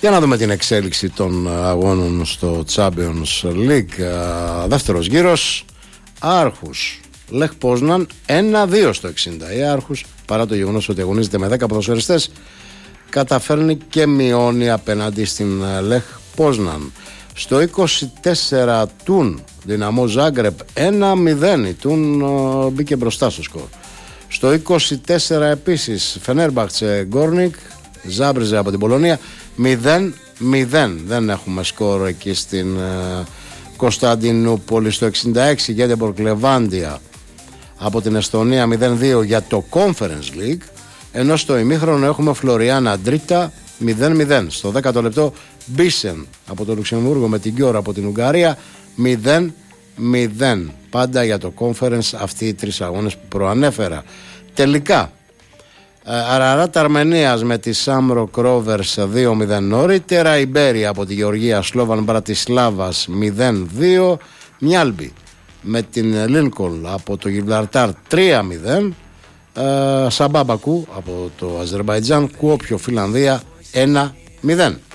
Για να δούμε την εξέλιξη των αγώνων στο Champions League. Δεύτερος γύρος. Άρχους Λεχ Πόζναν 1-2 στο 60. Η Άρχους, παρά το γεγονός ότι αγωνίζεται με 10 ποδοσφαιριστές, καταφέρνει και μειώνει απέναντι στην Λεχ Πόζναν. Στο 24 Τουν Δυναμό Ζάγκρεπ 1-0. Η Τουν μπήκε μπροστά στο σκορ. Στο 24 επίσης Φενέρμπαχτσε Γκόρνικ, Ζάμπριζε από την Πολωνία 0-0. Δεν έχουμε σκορ εκεί στην Κωνσταντινούπολη. Στο 66 Γκέτεμποργκ Λεβάντια από την Εστονία 0-2 για το Conference League. Ενώ στο ημίχρονο έχουμε Φλωριάνα Ντρίτα 0-0. Στο 10ο λεπτό Μπίσεν από το Λουξεμβούργο με την Κιόρα από την Ουγγαρία 0-0. Πάντα για το Conference αυτοί οι τρεις αγώνες που προανέφερα. Τελικά Αραράτ Αρμενίας με τη Σάμροκ Ρόβερς 2-0 νωρίτερα. Ιμπέρια από τη Γεωργία Σλόβαν Μπρατισλάβας 0-2. Μιάλμπι με την Λίνκολν από το Γιβραλτάρ 3-0. Σαμπάμπακου από το Αζερμπαϊτζάν, Κουόπιο Φιλανδία 1-0.